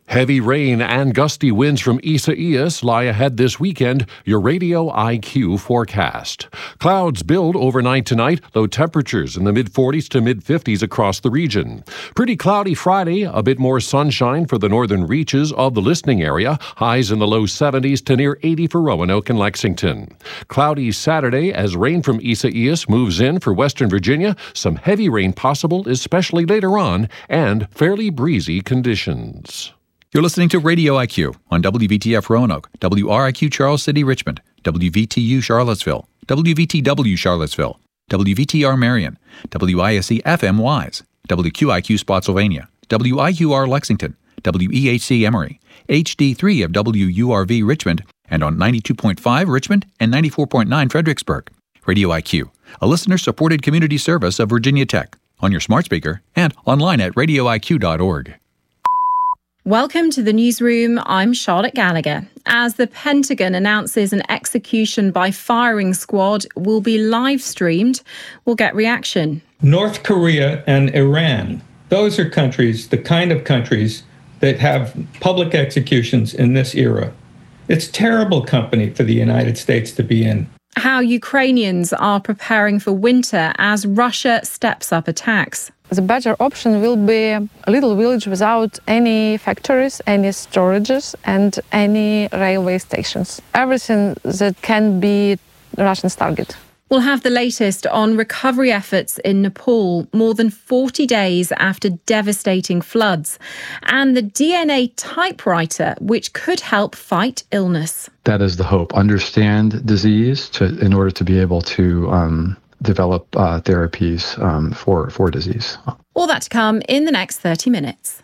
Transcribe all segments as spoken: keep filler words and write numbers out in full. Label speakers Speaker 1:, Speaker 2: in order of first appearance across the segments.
Speaker 1: Heavy rain and gusty winds from Isaias lie ahead this weekend. Your Radio I Q forecast. Clouds build overnight tonight, low temperatures in the mid-forties to mid-fifties across the region. Pretty cloudy Friday, a bit more sunshine for the northern reaches of the listening area. Highs in the low seventies to near eighty for Roanoke and Lexington. Cloudy Saturday as rain from Isaias moves in for western Virginia. Some heavy rain possible, especially later on, and fairly breezy conditions.
Speaker 2: You're listening to Radio I Q on W V T F Roanoke, W R I Q Charles City Richmond, W V T U Charlottesville, W V T W Charlottesville, W V T R Marion, W I S E F M Wise, W Q I Q Spotsylvania, W I Q R Lexington, W E H C Emory, H D three of W U R V Richmond, and on ninety-two point five Richmond and ninety-four point nine Fredericksburg. Radio I Q, a listener-supported community service of Virginia Tech, on your smart speaker and online at radio I Q dot org.
Speaker 3: Welcome to the newsroom. I'm Charlotte Gallagher. As the Pentagon announces an execution by firing squad will be live streamed, we'll get reaction.
Speaker 4: North Korea and Iran, those are countries, the kind of countries that have public executions in this era. It's terrible company for the United States to be in.
Speaker 3: How Ukrainians are preparing for winter as Russia steps up attacks.
Speaker 5: The better option will be a little village without any factories, any storages, and any railway stations. Everything that can be Russia's target.
Speaker 3: We'll have the latest on recovery efforts in Nepal more than forty days after devastating floods, and the D N A typewriter which could help fight illness.
Speaker 6: That is the hope. Understand disease to, in order to be able to um, develop uh, therapies um, for, for disease.
Speaker 3: All that to come in the next thirty minutes.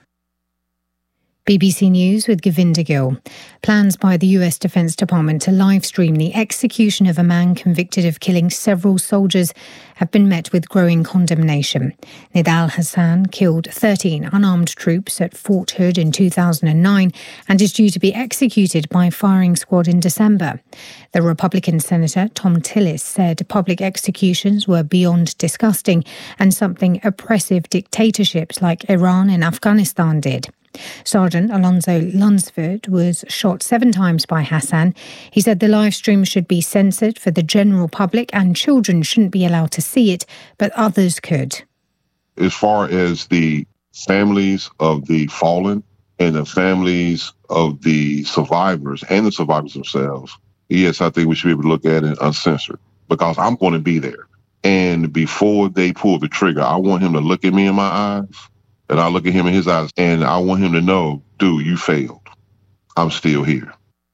Speaker 7: B B C News with Govinda Gill. Plans by the U S Defense Department to live stream the execution of a man convicted of killing several soldiers have been met with growing condemnation. Nidal Hassan killed thirteen unarmed troops at Fort Hood in two thousand nine and is due to be executed by firing squad in December. The Republican Senator Tom Tillis said public executions were beyond disgusting and something oppressive dictatorships like Iran and Afghanistan did. Sergeant Alonzo Lunsford was shot seven times by Hassan. He said the live stream should be censored for the general public and children shouldn't be allowed to see it, but others could.
Speaker 8: As far as the families of the fallen and the families of the survivors and the survivors themselves, yes, I think we should be able to look at it uncensored because I'm going to be there. And before they pull the trigger, I want him to look at me in my eyes. And I look at him in his eyes, and I want him to know, dude, you failed. I'm still here.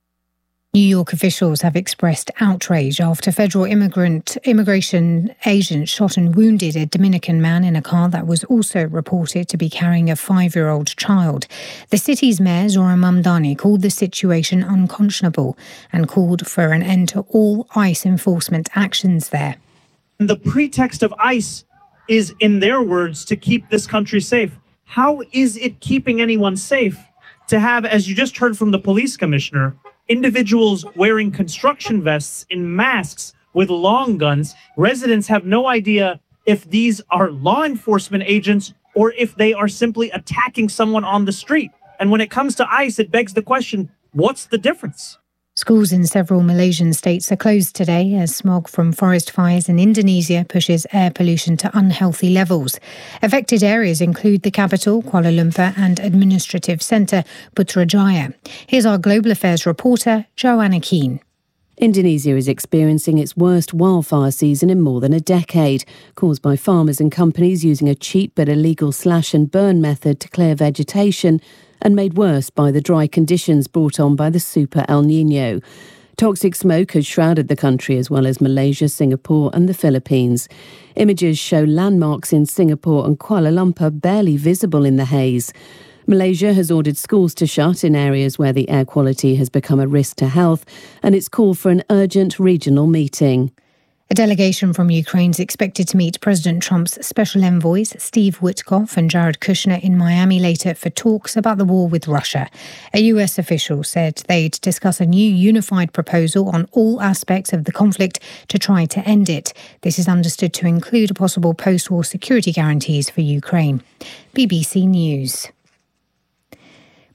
Speaker 7: New York officials have expressed outrage after federal immigrant immigration agents shot and wounded a Dominican man in a car that was also reported to be carrying a five-year-old child. The city's mayor, Zohran Mamdani, called the situation unconscionable and called for an end to all ICE enforcement actions there.
Speaker 9: The pretext of ICE is, in their words, to keep this country safe. How is it keeping anyone safe to have, as you just heard from the police commissioner, individuals wearing construction vests in masks with long guns? Residents have no idea if these are law enforcement agents or if they are simply attacking someone on the street. And when it comes to ICE, it begs the question, what's the difference?
Speaker 7: Schools in several Malaysian states are closed today as smog from forest fires in Indonesia pushes air pollution to unhealthy levels. Affected areas include the capital, Kuala Lumpur, and administrative centre, Putrajaya. Here's our Global Affairs reporter, Joanna Keane.
Speaker 10: Indonesia is experiencing its worst wildfire season in more than a decade, caused by farmers and companies using a cheap but illegal slash and burn method to clear vegetation, and made worse by the dry conditions brought on by the Super El Nino. Toxic smoke has shrouded the country as well as Malaysia, Singapore and the Philippines. Images show landmarks in Singapore and Kuala Lumpur barely visible in the haze. Malaysia has ordered schools to shut in areas where the air quality has become a risk to health, and it's called for an urgent regional meeting.
Speaker 7: A delegation from Ukraine is expected to meet President Trump's special envoys, Steve Witkoff and Jared Kushner, in Miami later for talks about the war with Russia. A U S official said they'd discuss a new unified proposal on all aspects of the conflict to try to end it. This is understood to include possible post-war security guarantees for Ukraine. B B C News.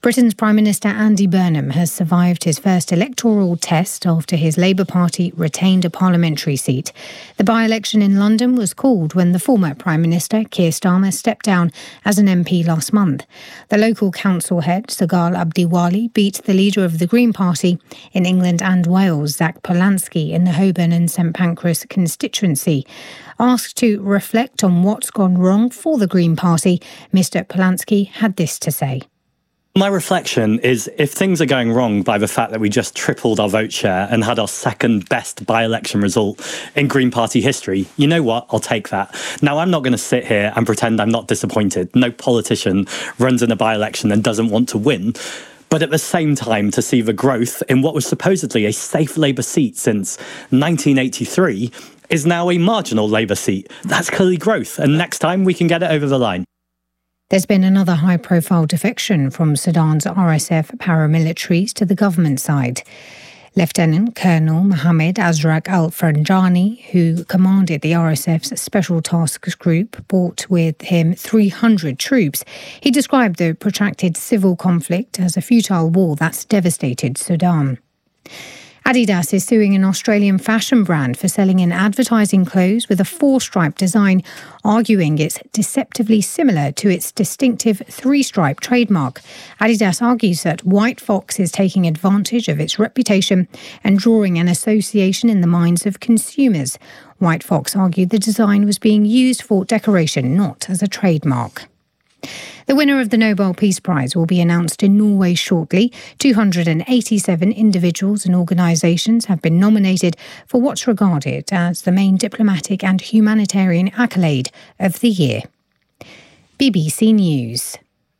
Speaker 7: Britain's Prime Minister Andy Burnham has survived his first electoral test after his Labour Party retained a parliamentary seat. The by-election in London was called when the former Prime Minister, Keir Starmer, stepped down as an M P last month. The local council head, Sagal Abdiwali, beat the leader of the Green Party in England and Wales, Zach Polanski, in the Holborn and St Pancras constituency. Asked to reflect on what's gone wrong for the Green Party, Mr Polanski had this to say.
Speaker 11: My reflection is if things are going wrong by the fact that we just tripled our vote share and had our second best by-election result in Green Party history, you know what? I'll take that. Now, I'm not going to sit here and pretend I'm not disappointed. No politician runs in a by-election and doesn't want to win. But at the same time, to see the growth in what was supposedly a safe Labour seat since nineteen eighty-three is now a marginal Labour seat. That's clearly growth. And next time we can get it over the line.
Speaker 7: There's been another high-profile defection from Sudan's R S F paramilitaries to the government side. Lieutenant Colonel Mohammed Azraq al-Franjani, who commanded the R S F's Special Tasks Group, brought with him three hundred troops. He described the protracted civil conflict as a futile war that's devastated Sudan. Adidas is suing an Australian fashion brand for selling in advertising clothes with a four-stripe design, arguing it's deceptively similar to its distinctive three-stripe trademark. Adidas argues that White Fox is taking advantage of its reputation and drawing an association in the minds of consumers. White Fox argued the design was being used for decoration, not as a trademark. The winner of the Nobel Peace Prize will be announced in Norway shortly. two hundred eighty-seven individuals and organisations have been nominated for what's regarded as the main diplomatic and humanitarian accolade of the year. B B C News.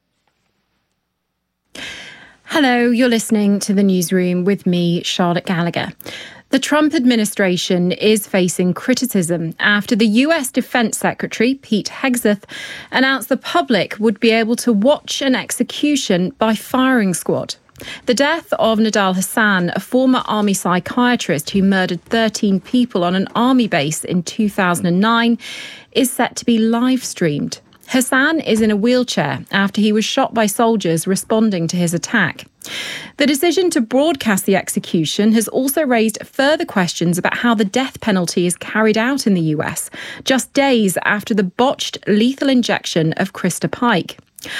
Speaker 3: Hello, you're listening to The Newsroom with me, Charlotte Gallagher. The Trump administration is facing criticism after the U S Defense Secretary, Pete Hegseth, announced the public would be able to watch an execution by firing squad. The death of Nidal Hasan, a former army psychiatrist who murdered thirteen people on an army base in two thousand nine, is set to be live-streamed. Hassan is in a wheelchair after he was shot by soldiers responding to his attack. The decision to broadcast the execution has also raised further questions about how the death penalty is carried out in the U S, just days after the botched lethal injection of Krista Pike.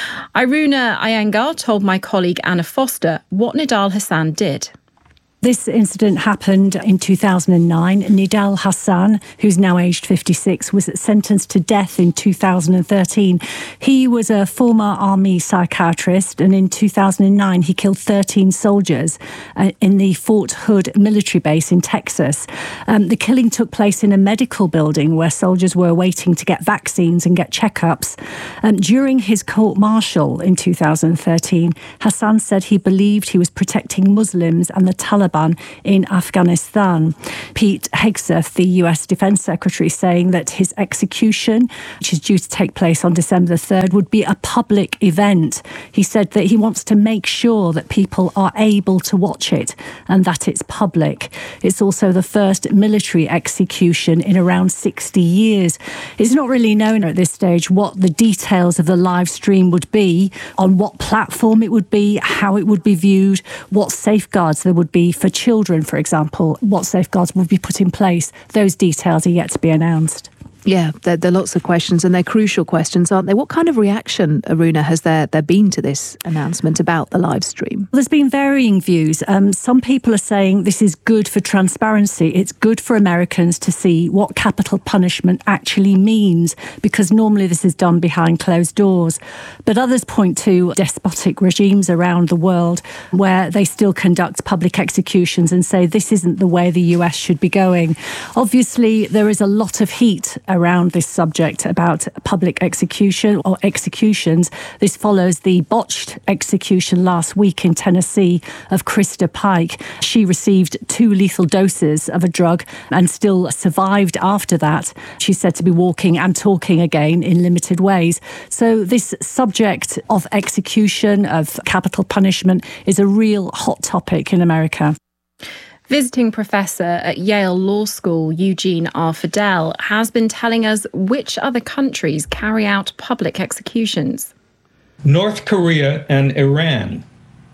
Speaker 3: Iruna Iyengar told my colleague Anna Foster what Nidal Hasan did.
Speaker 12: This incident happened in two thousand nine. Nidal Hasan, who's now aged fifty-six, was sentenced to death in two thousand thirteen. He was a former army psychiatrist, and in two thousand nine he killed thirteen soldiers uh, in the Fort Hood military base in Texas. Um, the killing took place in a medical building where soldiers were waiting to get vaccines and get checkups. Um, during his court-martial in two thousand thirteen, Hasan said he believed he was protecting Muslims and the Taliban in Afghanistan. Pete Hegseth, the U S Defense Secretary, saying that his execution, which is due to take place on December the third, would be a public event. He said that he wants to make sure that people are able to watch it and that it's public. It's also the first military execution in around sixty years. It's not really known at this stage what the details of the live stream would be, on what platform it would be, how it would be viewed, what safeguards there would be for children, for example, what safeguards will be put in place. Those details are yet to be announced.
Speaker 13: Yeah, there, there are lots of questions, and they're crucial questions, aren't they? What kind of reaction, Aruna, has there, there been to this announcement about the live stream?
Speaker 12: There's been varying views. Um, some people are saying this is good for transparency. It's good for Americans to see what capital punishment actually means, because normally this is done behind closed doors. But others point to despotic regimes around the world where they still conduct public executions and say this isn't the way the U S should be going. Obviously, there is a lot of heat around this subject about public execution or executions. This follows the botched execution last week in Tennessee of Krista Pike. She received two lethal doses of a drug and still survived after that. She's said to be walking and talking again in limited ways. So this subject of execution, of capital punishment, is a real hot topic in America.
Speaker 3: Visiting professor at Yale Law School, Eugene R. Fidel, has been telling us which other countries carry out public executions.
Speaker 4: North Korea and Iran.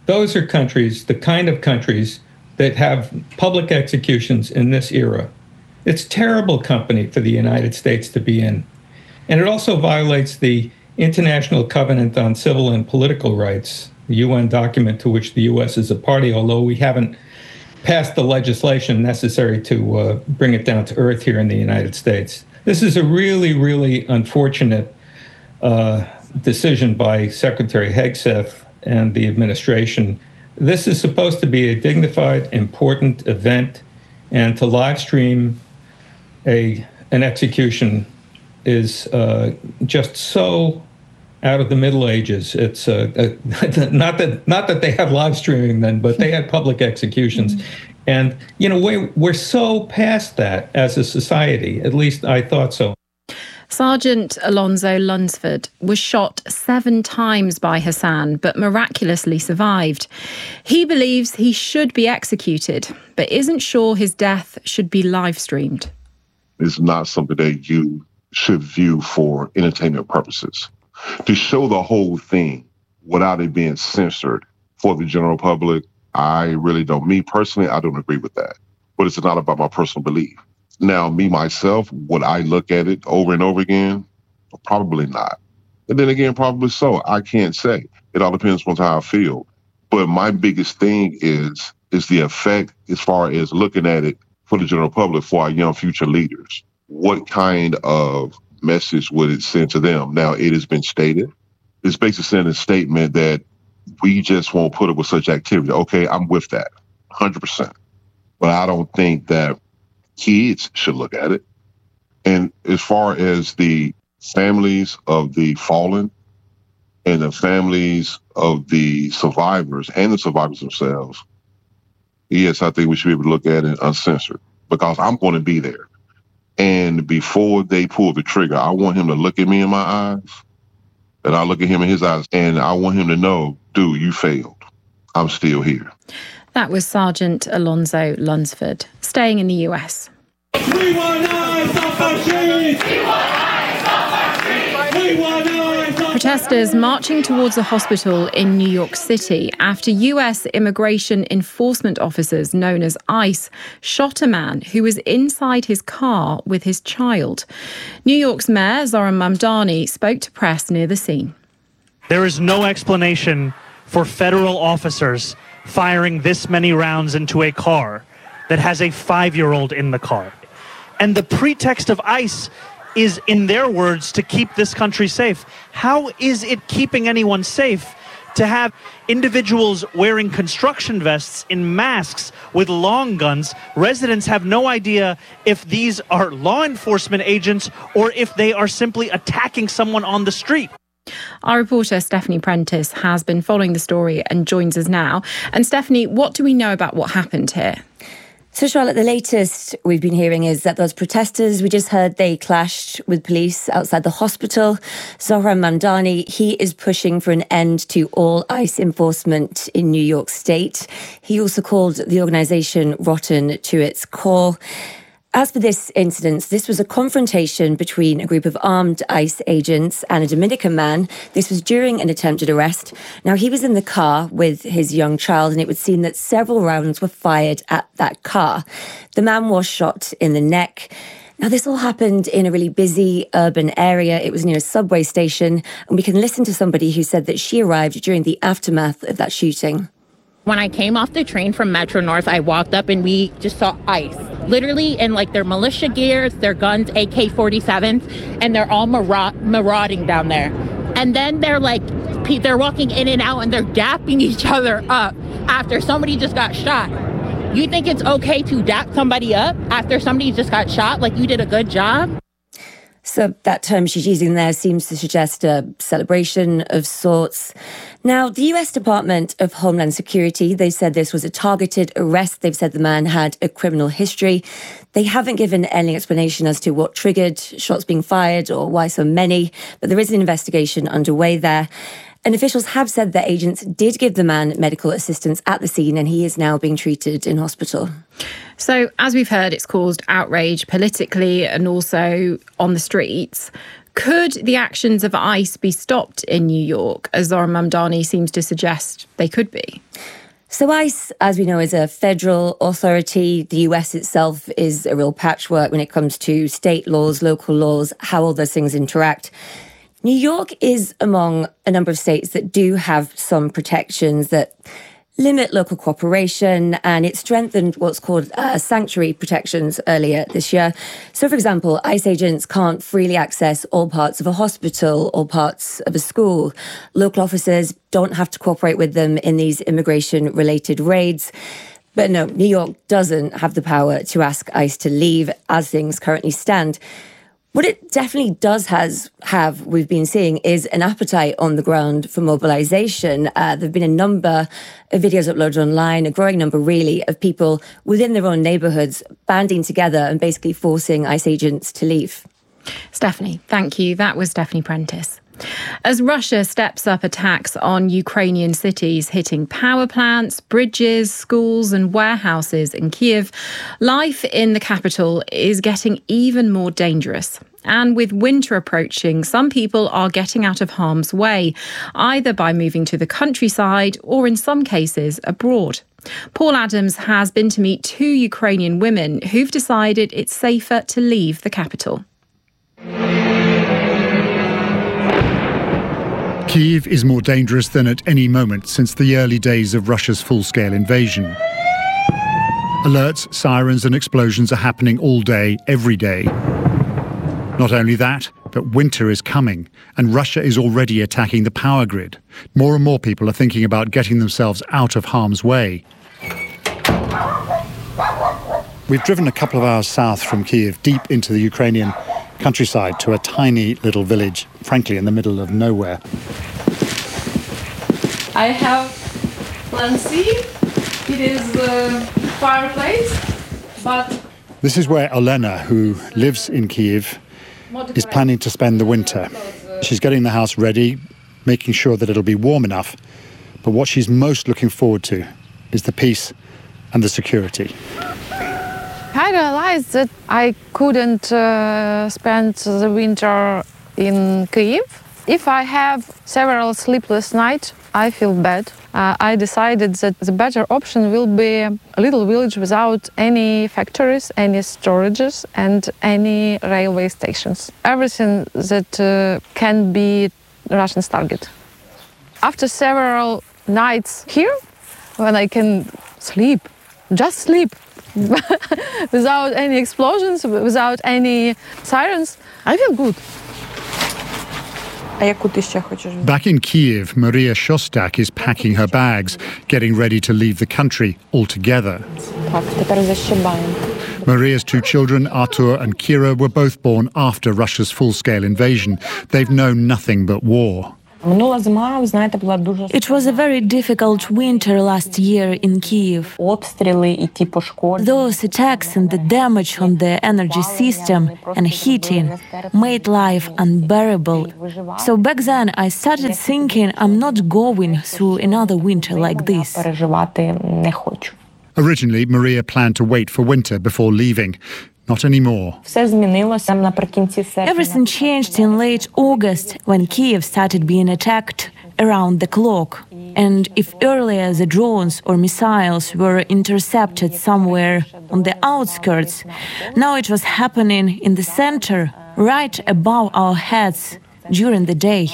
Speaker 4: Those are countries, the kind of countries that have public executions in this era. It's terrible company for the United States to be in. And it also violates the International Covenant on Civil and Political Rights, the U N document to which the U S is a party, although we haven't passed the legislation necessary to uh, bring it down to earth here in the United States. This is a really, really unfortunate uh, decision by Secretary Hegseth and the administration. This is supposed to be a dignified, important event, and to live stream a an execution is uh, just so out of the Middle Ages. It's uh, uh, not that not that they have live streaming then, but they had public executions. Mm-hmm. And, you know, we're, we're so past that as a society. At least I thought so.
Speaker 3: Sergeant Alonzo Lunsford was shot seven times by Hassan, but miraculously survived. He believes he should be executed, but isn't sure his death should be live streamed.
Speaker 8: It's not something that you should view for entertainment purposes. To show the whole thing without it being censored for the general public, I really don't. Me personally, I don't agree with that. But it's not about my personal belief. Now, me, myself, would I look at it over and over again? Probably not. And then again, probably so. I can't say. It all depends on how I feel. But my biggest thing is, is the effect as far as looking at it for the general public, for our young future leaders. What kind of message would it send to them? Now, it has been stated. It's basically sending a statement that we just won't put up with such activity. Okay, I'm with that, one hundred percent. But I don't think that kids should look at it. And as far as the families of the fallen and the families of the survivors and the survivors themselves, yes, I think we should be able to look at it uncensored, because I'm going to be there. And before they pull the trigger, I want him to look at me in my eyes, and I look at him in his eyes, and I want him to know, dude, you failed. I'm still here.
Speaker 3: That was Sergeant Alonzo Lunsford, staying in the U S.
Speaker 14: We want eyes off our streets! We want eyes off our streets! We want eyes off.
Speaker 3: Protesters marching towards a hospital in New York City after U S immigration enforcement officers known as ICE shot a man who was inside his car with his child. New York's Mayor Zohran Mamdani spoke to press near the scene.
Speaker 9: There is no explanation for federal officers firing this many rounds into a car that has a five-year-old in the car. And the pretext of ICE is, in their words, to keep this country safe. How is it keeping anyone safe to have individuals wearing construction vests in masks with long guns? Residents have no idea if these are law enforcement agents or if they are simply attacking someone on the street.
Speaker 3: Our reporter Stephanie Prentice has been following the story and joins us now. And Stephanie, what do we know about what happened here?
Speaker 15: So, Charlotte, the latest we've been hearing is that those protesters, we just heard they clashed with police outside the hospital. Zohran Mamdani, he is pushing for an end to all ICE enforcement in New York State. He also called the organisation rotten to its core. As for this incident, this was a confrontation between a group of armed ICE agents and a Dominican man. This was during an attempted arrest. Now, he was in the car with his young child, and it would seem that several rounds were fired at that car. The man was shot in the neck. Now, this all happened in a really busy urban area. It was near a subway station, and we can listen to somebody who said that she arrived during the aftermath of that shooting.
Speaker 16: When I came off the train from Metro North, I walked up and we just saw ICE. Literally in like their militia gears, their guns, A K forty-sevens, and they're all maraud- marauding down there. And then they're like, they're walking in and out and they're dapping each other up after somebody just got shot. You think it's okay to dap somebody up after somebody just got shot, like you did a good job?
Speaker 15: So that term she's using there seems to suggest a celebration of sorts. Now, the U S Department of Homeland Security, they said this was a targeted arrest. They've said the man had a criminal history. They haven't given any explanation as to what triggered shots being fired or why so many, but there is an investigation underway there. And officials have said that agents did give the man medical assistance at the scene, and he is now being treated in hospital.
Speaker 3: So, as we've heard, it's caused outrage politically and also on the streets. Could the actions of ICE be stopped in New York, as Zohran Mamdani seems to suggest they could be?
Speaker 15: So ICE, as we know, is a federal authority. The U S itself is a real patchwork when it comes to state laws, local laws, how all those things interact. New York is among a number of states that do have some protections that limit local cooperation, and it strengthened what's called uh, sanctuary protections earlier this year. So, for example, ICE agents can't freely access all parts of a hospital or parts of a school. Local officers don't have to cooperate with them in these immigration-related raids. But no, New York doesn't have the power to ask ICE to leave as things currently stand. What it definitely does has have, we've been seeing, is an appetite on the ground for mobilization. Uh, there have been a number of videos uploaded online, a growing number really, of people within their own neighbourhoods banding together and basically forcing ICE agents to leave.
Speaker 3: Stephanie, thank you. That was Stephanie Prentice. As Russia steps up attacks on Ukrainian cities, hitting power plants, bridges, schools and warehouses in Kyiv, life in the capital is getting even more dangerous. And with winter approaching, some people are getting out of harm's way, either by moving to the countryside or, in some cases, abroad. Paul Adams has been to meet two Ukrainian women who've decided it's safer to leave the capital.
Speaker 17: Kyiv is more dangerous than at any moment since the early days of Russia's full-scale invasion. Alerts, sirens and explosions are happening all day, every day. Not only that, but winter is coming, and Russia is already attacking the power grid. More and more people are thinking about getting themselves out of harm's way. We've driven a couple of hours south from Kyiv, deep into the Ukrainian countryside, to a tiny little village, frankly, in the middle of nowhere.
Speaker 5: I have plan C. It is a fireplace, but...
Speaker 17: This is where Olena, who lives in Kyiv, is planning to spend the winter. She's getting the house ready, making sure that it'll be warm enough. But what she's most looking forward to is the peace and the security.
Speaker 5: I realized that I couldn't uh, spend the winter in Kyiv. If I have several sleepless nights, I feel bad. Uh, I decided that the better option will be a little village without any factories, any storages, and any railway stations. Everything that uh, can be Russians' target. After several nights here, when I can sleep, just sleep, without any explosions, without any sirens, I feel good.
Speaker 17: Back in Kyiv, Maria Shostak is packing her bags, getting ready to leave the country altogether. Maria's two children, Artur and Kira, were both born after Russia's full-scale invasion. They've known nothing but war.
Speaker 18: It was a very difficult winter last year in Kyiv. Those attacks and the damage on the energy system and heating made life unbearable. So back then I started thinking I'm not going through another winter like this.
Speaker 17: Originally, Maria planned to wait for winter before leaving. Not anymore.
Speaker 18: Everything changed in late August when Kyiv started being attacked around the clock. And if earlier the drones or missiles were intercepted somewhere on the outskirts, now it was happening in the center, right above our heads during the day.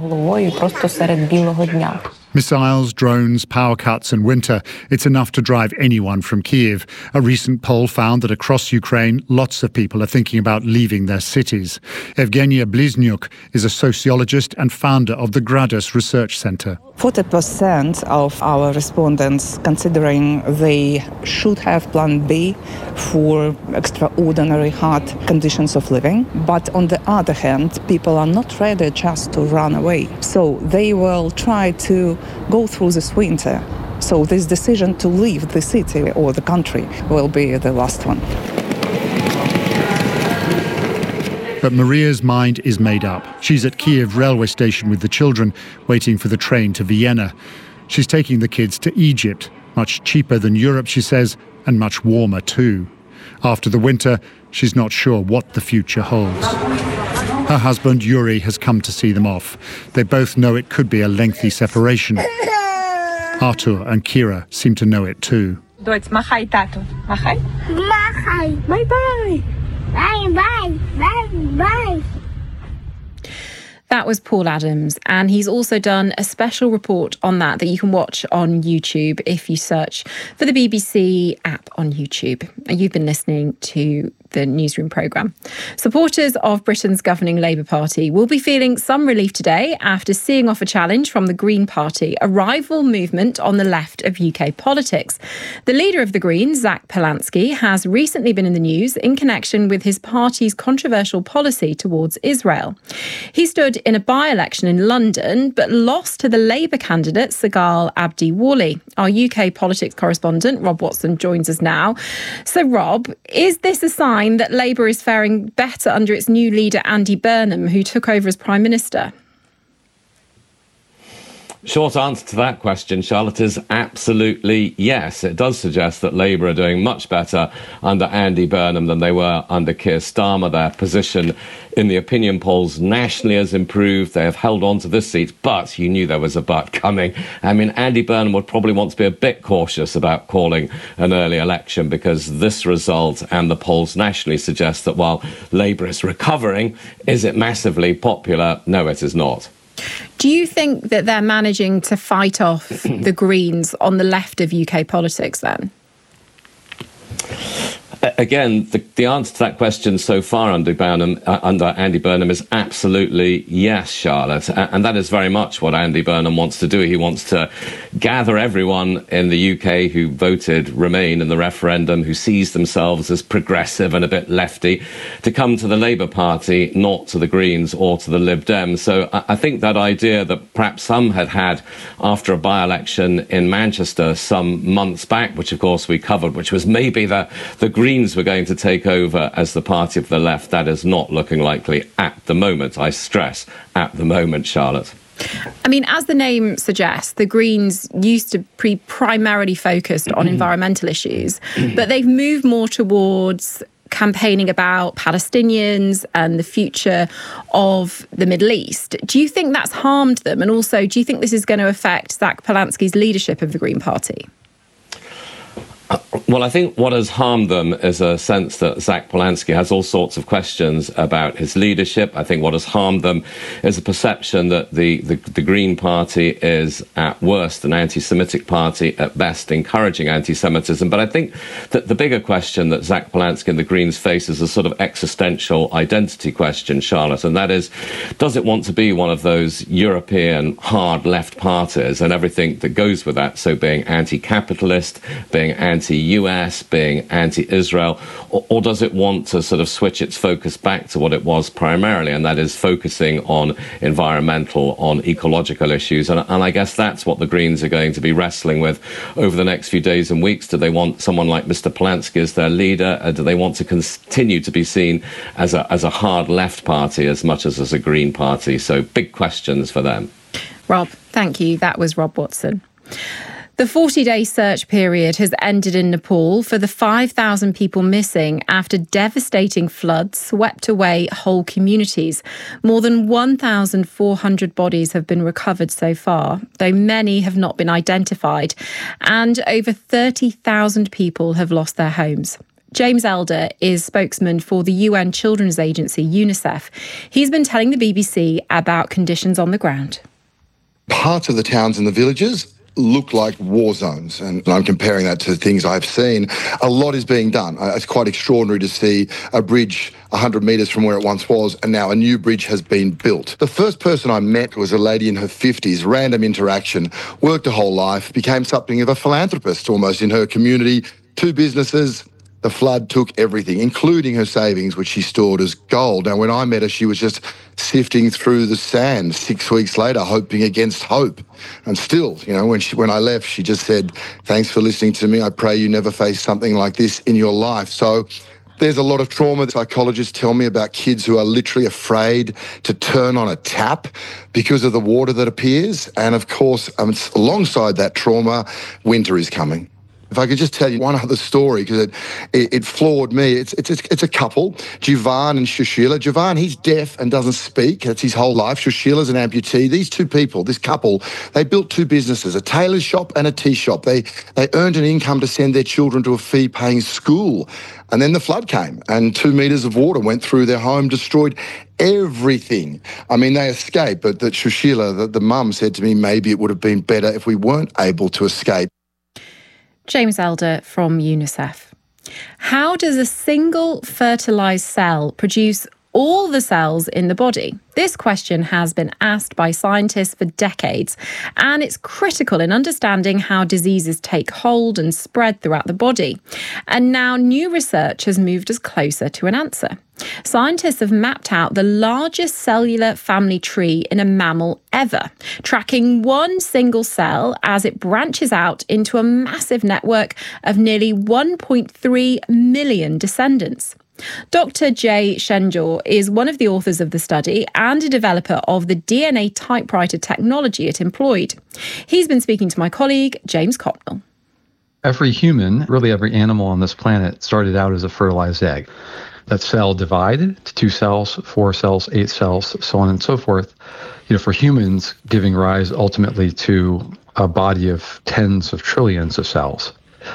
Speaker 17: Missiles, drones, power cuts and winter, it's enough to drive anyone from Kyiv. A recent poll found that across Ukraine, lots of people are thinking about leaving their cities. Evgenia Bliznyuk is a sociologist and founder of the Gradus Research Center.
Speaker 19: forty percent of our respondents considering they should have plan B for extraordinary hard conditions of living. But on the other hand, people are not ready just to run away. So they will try to go through this winter. So this decision to leave the city or the country will be the last one.
Speaker 17: But Maria's mind is made up. She's at Kyiv railway station with the children, waiting for the train to Vienna. She's taking the kids to Egypt, much cheaper than Europe, she says, and much warmer too. After the winter, she's not sure what the future holds. Her husband, Yuri, has come to see them off. They both know it could be a lengthy separation. Artur and Kira seem to know it too.
Speaker 20: Doți, machai, tato. Machai?
Speaker 14: Machai.
Speaker 20: Bye-bye.
Speaker 14: Bye-bye. Bye-bye.
Speaker 3: That was Paul Adams, and he's also done a special report on that that you can watch on YouTube if you search for the B B C app on YouTube. You've been listening to the Newsroom programme. Supporters of Britain's governing Labour Party will be feeling some relief today after seeing off a challenge from the Green Party, a rival movement on the left of U K politics. The leader of the Greens, Zach Polansky, has recently been in the news in connection with his party's controversial policy towards Israel. He stood in a by-election in London, but lost to the Labour candidate, Sagal Abdi Wali. Our U K politics correspondent, Rob Watson, joins us now. So, Rob, is this a sign that Labour is faring better under its new leader, Andy Burnham, who took over as Prime Minister?
Speaker 21: Short answer to that question, Charlotte, is absolutely yes. It does suggest that Labour are doing much better under Andy Burnham than they were under Keir Starmer. Their position in the opinion polls nationally has improved. They have held on to this seat, but you knew there was a but coming. I mean, Andy Burnham would probably want to be a bit cautious about calling an early election, because this result and the polls nationally suggest that while Labour is recovering, is it massively popular? No, it is not.
Speaker 3: Do you think that they're managing to fight off the Greens on the left of U K politics then?
Speaker 21: Again, the, the answer to that question so far under Burnham, uh, under Andy Burnham is absolutely yes, Charlotte. And, and that is very much what Andy Burnham wants to do. He wants to gather everyone in the U K who voted Remain in the referendum, who sees themselves as progressive and a bit lefty, to come to the Labour Party, not to the Greens or to the Lib Dems. So I, I think that idea that perhaps some had had after a by-election in Manchester some months back, which of course we covered, which was maybe the, the Greens were going to take over as the party of the left, that is not looking likely at the moment. I stress, at the moment, Charlotte.
Speaker 3: I mean, as the name suggests, the Greens used to be primarily focused on environmental issues, but they've moved more towards campaigning about Palestinians and the future of the Middle East. Do you think that's harmed them? And also, do you think this is going to affect Zach Polansky's leadership of the Green Party?
Speaker 21: Well, I think what has harmed them is a sense that Zach Polansky has all sorts of questions about his leadership. I think what has harmed them is a perception that the, the, the Green Party is at worst an anti-Semitic party, at best encouraging anti-Semitism. But I think that the bigger question that Zach Polansky and the Greens face is a sort of existential identity question, Charlotte, and that is, does it want to be one of those European hard left parties and everything that goes with that, so being anti-capitalist, being anti anti-U S, being anti-Israel, or, or does it want to sort of switch its focus back to what it was primarily, and that is focusing on environmental, on ecological issues? And, and I guess that's what the Greens are going to be wrestling with over the next few days and weeks. Do they want someone like Mister Polansky as their leader? Uh, do they want to continue to be seen as a, as a hard left party as much as as a Green party? So big questions for them.
Speaker 3: Rob, thank you. That was Rob Watson. The forty-day search period has ended in Nepal for the five thousand people missing after devastating floods swept away whole communities. More than one thousand four hundred bodies have been recovered so far, though many have not been identified, and over thirty thousand people have lost their homes. James Elder is spokesman for the U N Children's Agency, UNICEF. He's been telling the B B C about conditions on the ground.
Speaker 22: Parts of the towns and the villages look like war zones, and I'm comparing that to things I've seen. A lot is being done. It's quite extraordinary to see a bridge one hundred metres from where it once was, and now a new bridge has been built. The first person I met was a lady in her fifties, random interaction, worked a whole life, became something of a philanthropist almost in her community, two businesses. The flood took everything, including her savings, which she stored as gold. Now, when I met her, she was just sifting through the sand six weeks later, hoping against hope. And still, you know, when she, when I left, she just said, "Thanks for listening to me. I pray you never face something like this in your life." So there's a lot of trauma. Psychologists tell me about kids who are literally afraid to turn on a tap because of the water that appears. And of course, um, alongside that trauma, winter is coming. If I could just tell you one other story, because it, it, it floored me. It's, it's it's a couple, Jivan and Shushila. Jivan, he's deaf and doesn't speak. That's his whole life. Shushila's an amputee. These two people, this couple, they built two businesses, a tailor shop and a tea shop. They, they earned an income to send their children to a fee-paying school. And then the flood came and two metres of water went through their home, destroyed everything. I mean, they escaped, but that Shushila, the, the mum, said to me, maybe it would have been better if we weren't able to escape.
Speaker 3: James Elder from UNICEF. How does a single fertilised cell produce all the cells in the body? This question has been asked by scientists for decades, and it's critical in understanding how diseases take hold and spread throughout the body. And now new research has moved us closer to an answer. Scientists have mapped out the largest cellular family tree in a mammal ever, tracking one single cell as it branches out into a massive network of nearly one point three million descendants. Doctor Jay Shenjaw is one of the authors of the study and a developer of the D N A typewriter technology it employed. He's been speaking to my colleague, James Copnell.
Speaker 6: Every human, really every animal on this planet, started out as a fertilized egg. That cell divided to two cells, four cells, eight cells, so on and so forth. You know, for humans, giving rise ultimately to a body of tens of trillions of cells.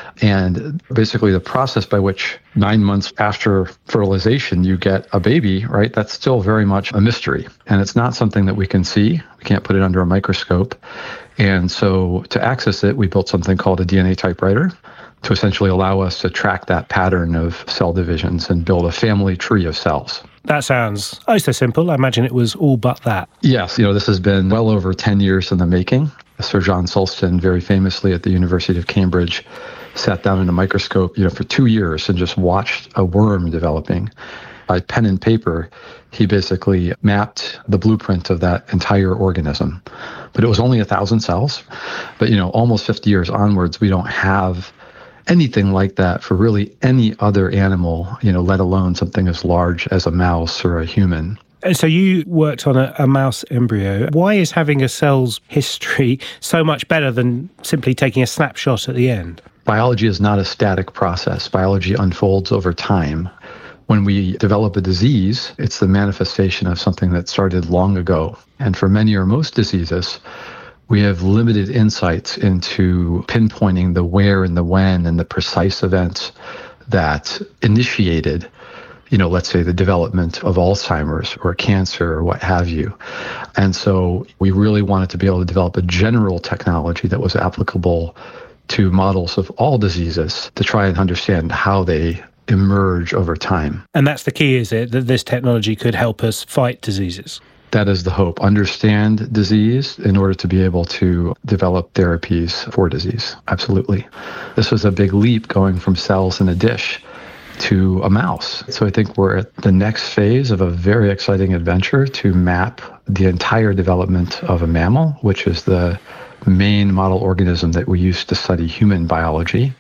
Speaker 6: And basically the process by which nine months after fertilization you get a baby, right, that's still very much a mystery. And it's not something that we can see. We can't put it under a microscope. And so to access it, we built something called a D N A typewriter to essentially allow us to track that pattern of cell divisions and build a family tree of cells.
Speaker 1: That sounds oh so simple. I imagine it was all but that.
Speaker 6: Yes, you know, this has been well over ten years in the making. Sir John Sulston, very famously at the University of Cambridge, sat down in a microscope, you know, for two years and just watched a worm developing. By pen and paper, he basically mapped the blueprint of that entire organism. But it was only a thousand cells. But, you know, almost fifty years onwards, we don't have anything like that for really any other animal, you know, let alone something as large as a mouse or a human.
Speaker 1: So you worked on a, a mouse embryo. Why is having a cell's history so much better than simply taking a snapshot at the end?
Speaker 6: Biology is not a static process. Biology unfolds over time. When we develop a disease, it's the manifestation of something that started long ago. And for many or most diseases, we have limited insights into pinpointing the where and the when and the precise events that initiated, you know, let's say the development of Alzheimer's or cancer or what have you. And so we really wanted to be able to develop a general technology that was applicable to models of all diseases to try and understand how they emerge over time.
Speaker 1: And that's the key, is it, that this technology could help us fight diseases?
Speaker 6: That is the hope. Understand disease in order to be able to develop therapies for disease. Absolutely. This was a big leap going from cells in a dish to a mouse. So I think we're at the next phase of a very exciting adventure to map the entire development of a mammal, which is the main model organism that we use to study human biology.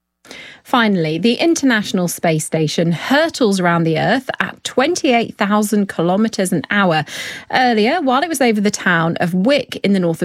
Speaker 3: Finally, the International Space Station hurtles around the Earth at twenty-eight thousand kilometres an hour. Earlier, while it was over the town of Wick in the north of